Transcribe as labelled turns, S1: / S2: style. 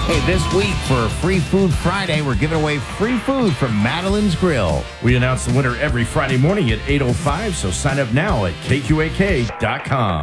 S1: Hey, this week for Free Food Friday, we're giving away free food from Madeline's Grill.
S2: We announce the winner every Friday morning at 8:05, so sign up now at kqak.com.